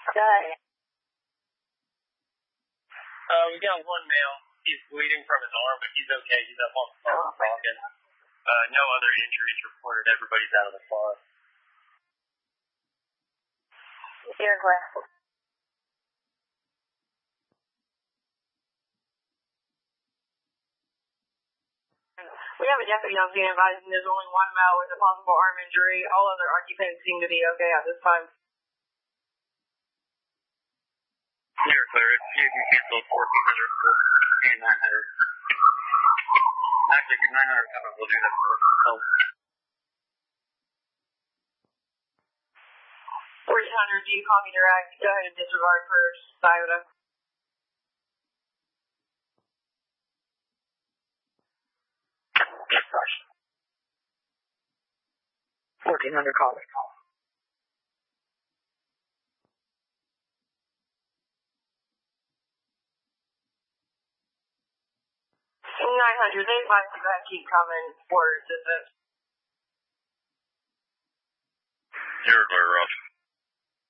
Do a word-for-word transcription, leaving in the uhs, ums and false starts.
Good. Uh, we got one male. He's bleeding from his arm, but he's okay. He's up on the phone talking. Uh, no other injuries reported. Everybody's out of the car. Iroquois. We have a deputy on scene advising there's only one male with a possible arm injury. All other occupants seem to be okay at this time. Clear, clear. It's you can cancel fourteen hundred and nine hundred. Actually, get nine hundred coming. We'll do that first. So. fourteen hundred, do you call me direct? Go ahead and disregard first. Iota. fourteen hundred call this call. nine hundred, they advise you guys keep coming for assistance. Iroquois, Rush.